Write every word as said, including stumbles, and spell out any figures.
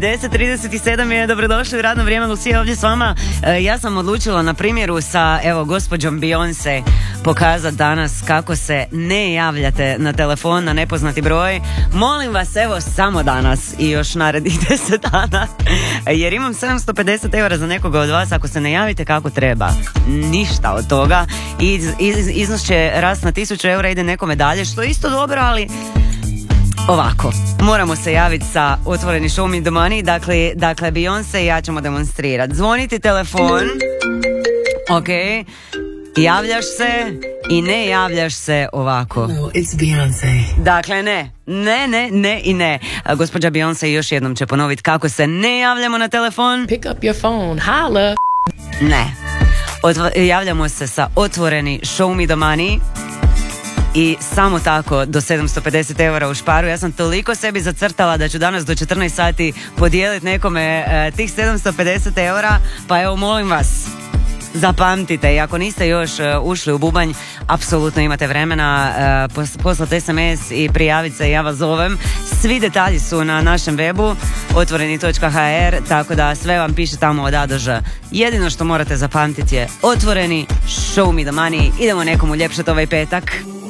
deset trideset sedam je, dobrodošli u radno vrijeme, Lucija ovdje s vama. E, ja sam odlučila na primjeru sa, evo, gospođom Beyoncé pokazati danas kako se ne javljate na telefon na nepoznati broj. Molim vas, evo, samo danas i još narednih deset dana, jer imam sedamsto pedeset eura za nekoga od vas ako se ne javite kako treba. Ništa od toga. Iz, iz, iznos će rast na tisuću eura, ide nekome dalje, što je isto dobro, ali ovako, moramo se javiti sa otvoreni show me the money. Dakle, dakle Beyoncé i ja ćemo demonstrirati. Zvoniti telefon, ok, javljaš se i ne javljaš se ovako. Hello, it's Beyoncé. Dakle, ne, ne, ne, ne i ne. A, gospođa Beyoncé još jednom će ponoviti kako se ne javljamo na telefon. Pick up your phone, holla. Ne, Otvo- javljamo se sa otvoreni show me the money. I samo tako do sedamsto pedeset eura u šparu. Ja sam toliko sebi zacrtala da ću danas do četrnaest sati podijeliti nekome e, tih sedamsto pedeset eura. Pa evo, molim vas, zapamtite, i ako niste još e, ušli u bubanj, apsolutno imate vremena, e, pos, poslati es em es i prijaviti se, ja vas zovem. Svi detalji su na našem webu otvoreni točka ha er, tako da sve vam piše tamo od A do Ž. Jedino što morate zapamtiti je otvoreni show me the money. Idemo nekomu ljepšati ovaj petak.